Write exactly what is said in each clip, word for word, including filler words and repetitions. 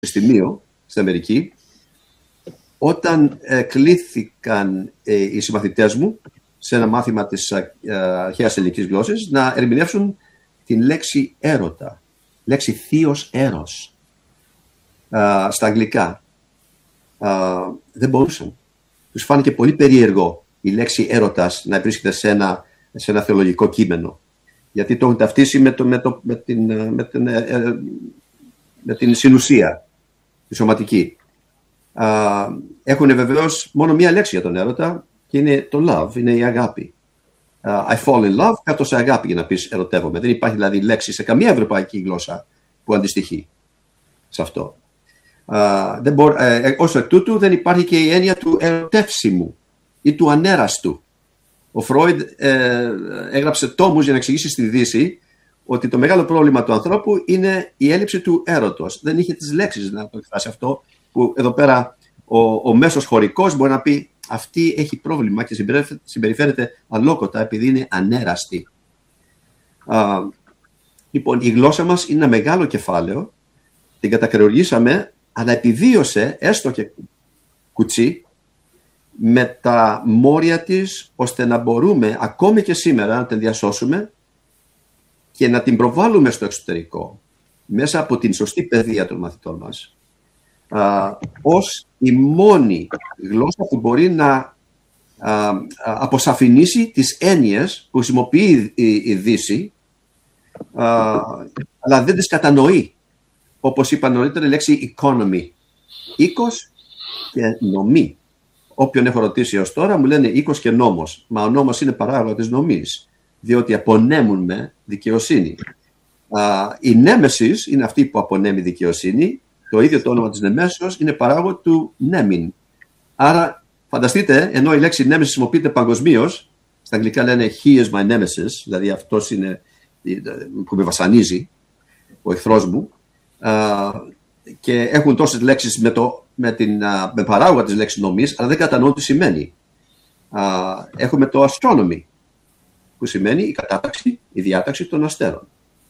πανεπιστημίο στην Αμερική, όταν ε, κλήθηκαν ε, οι συμμαθητές μου σε ένα μάθημα της ε, αρχαίας ελληνικής γλώσσης να ερμηνεύσουν την λέξη έρωτα, λέξη θείος έρος ε, στα αγγλικά. Ε, δεν μπορούσαν. Τους φάνηκε πολύ περίεργο η λέξη έρωτας να βρίσκεται σε ένα, σε ένα θεολογικό κείμενο. Γιατί το έχουν ταυτίσει με, το, με, το, με, την, με, την, ε, με την συνουσία, τη σωματική. Uh, έχουν βεβαίως μόνο μία λέξη για τον έρωτα και είναι το love, είναι η αγάπη. Uh, I fall in love, κάτω σε αγάπη για να πεις ερωτεύομαι. Δεν υπάρχει δηλαδή λέξη σε καμία ευρωπαϊκή γλώσσα που αντιστοιχεί σε αυτό. Uh, δεν μπορώ, uh, ως εκ τούτου δεν υπάρχει και η έννοια του ερωτεύσιμου ή του ανέραστου. Ο Φρόιντ ε, έγραψε τόμους για να εξηγήσει στη Δύση ότι το μεγάλο πρόβλημα του ανθρώπου είναι η έλλειψη του έρωτος. Δεν είχε τις λέξεις να το εκφράσει αυτό, που εδώ πέρα ο, ο μέσος χωρικός μπορεί να πει αυτή έχει πρόβλημα και συμπεριφέρεται αλόκοτα επειδή είναι ανέραστη. Α, λοιπόν, η γλώσσα μας είναι ένα μεγάλο κεφάλαιο, την κατακρεουργήσαμε, αλλά επιβίωσε έστω και κουτσί με τα μόρια της, ώστε να μπορούμε ακόμη και σήμερα να την διασώσουμε και να την προβάλλουμε στο εξωτερικό μέσα από την σωστή παιδεία των μαθητών μας uh, ως η μόνη γλώσσα που μπορεί να uh, αποσαφηνίσει τις έννοιες που χρησιμοποιεί η, η Δύση uh, αλλά δεν τις κατανοεί, όπως είπα νωρίτερα η λέξη economy, οίκος και νομή. Όποιον έχω ρωτήσει έως τώρα μου λένε οίκος και νόμος, μα ο νόμος είναι παράγωγα της νομής, διότι απονέμουν με δικαιοσύνη. Uh, η νέμεσης είναι αυτή που απονέμει δικαιοσύνη. Το ίδιο το όνομα της νεμέσεως είναι παράγωγο του νέμιν. Άρα φανταστείτε, ενώ η λέξη νέμεσης χρησιμοποιείται παγκοσμίως, στα αγγλικά λένε he is my nemesis, δηλαδή αυτός είναι που με βασανίζει, ο εχθρός μου, uh, και έχουν τόσες λέξεις με, το, με, την, uh, με παράγωγα της λέξης νομής, αλλά δεν κατανοούν τι σημαίνει. Uh, έχουμε το astronomy, που σημαίνει η κατάταξη, η διάταξη των αστέρων.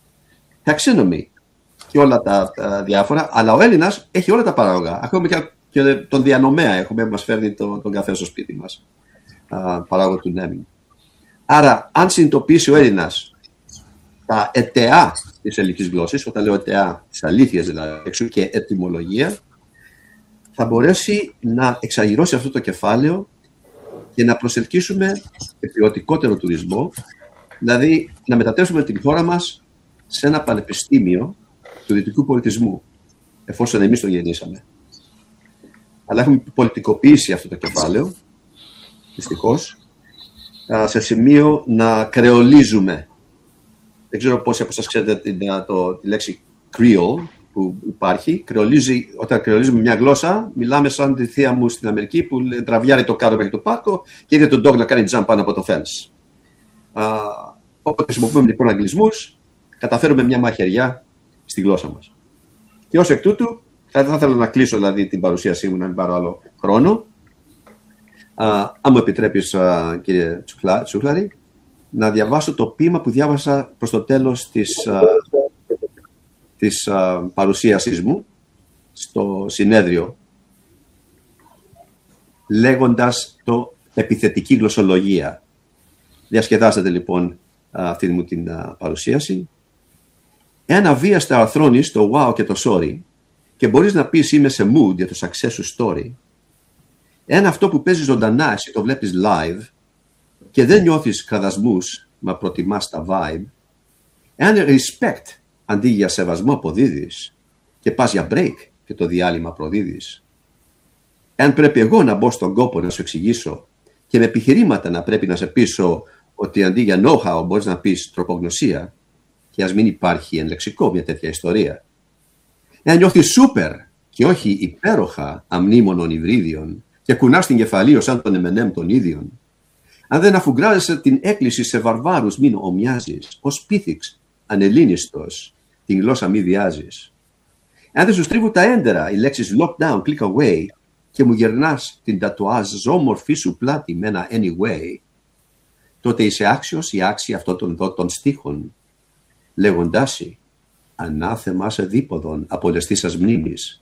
Taxonomy και όλα τα, τα διάφορα, αλλά ο Έλληνας έχει όλα τα παράγωγα. Ακόμα και, και τον διανομέα έχουμε που μας φέρνει το, τον καφέ στο σπίτι μας. Uh, παράγωγο του νέμιν. Άρα, αν συνειδητοποιήσει ο Έλληνας τα αιτεά της ελληνικής γλώσσης, όταν λέω αιτεά της αλήθειας δηλαδή, εξού και ετυμολογία, θα μπορέσει να εξαγειρώσει αυτό το κεφάλαιο και να προσελκύσουμε ποιοτικότερο τουρισμό, δηλαδή να μετατρέψουμε την χώρα μας σε ένα πανεπιστήμιο του δυτικού πολιτισμού, εφόσον εμείς το γεννήσαμε. Αλλά έχουμε πολιτικοποιήσει αυτό το κεφάλαιο, δυστυχώς, σε σημείο να κρεολίζουμε. Δεν ξέρω πόσοι από σας ξέρετε την, το, τη λέξη Creole που υπάρχει. Κρεολίζει, όταν κρεολίζουμε μια γλώσσα, μιλάμε σαν τη θεία μου στην Αμερική που τραβιάρει το κάτω μέχρι το πάρκο και είδε τον dog να κάνει jump πάνω από το fence. Uh, όποτε χρησιμοποιούμε λοιπόν αγγλισμούς, καταφέρουμε μια μαχαιριά στη γλώσσα μας. Και ως εκ τούτου, θα, θα ήθελα να κλείσω δηλαδή την παρουσίασή μου, να μην πάρω άλλο χρόνο. Uh, αν μου επιτρέπεις, uh, κύριε Τσούκλαρη, να διαβάσω το ποίημα που διάβασα προς το τέλος της, uh, της uh, παρουσίασής μου στο συνέδριο, λέγοντας το επιθετική γλωσσολογία. Διασκεδάσατε λοιπόν uh, αυτή μου την uh, παρουσίαση. Εάν αβίαστα αρθρώνεις το wow και το sorry και μπορείς να πεις είμαι σε mood για το success σου story, εάν αυτό που παίζεις ζωντανά εσύ το βλέπεις live και δεν νιώθεις κραδασμούς μα προτιμάς τα vibe, εάν respect αντί για σεβασμό αποδίδεις και πας για break και το διάλειμμα προδίδεις, εάν πρέπει εγώ να μπω στον κόπο να σου εξηγήσω και με επιχειρήματα να πρέπει να σε πείσω ότι αντί για know-how μπορείς να πεις τροπογνωσία, και ας μην υπάρχει εν λεξικό μια τέτοια ιστορία, εάν νιώθεις super και όχι υπέροχα αμνήμονων υβρίδιων και κουνάς την κεφαλή σαν τον Εμενέμ των ίδιων, αν δεν αφουγκράζεσαι την έκκληση σε βαρβάρους μην ομοιάζεις, ως πίθηξ ανελλήνιστος την γλώσσα μη βιάζεις, αν δεν σου στρίβουν τα έντερα οι λέξεις lockdown, click away και μου γερνάς την τατουάζ ζώμορφή σου πλάτη με ένα anyway, τότε είσαι άξιος ή άξια αυτών των δότων στίχων, λέγοντάς ανάθεμα σε δίποδον από λεστής σας μνήμης,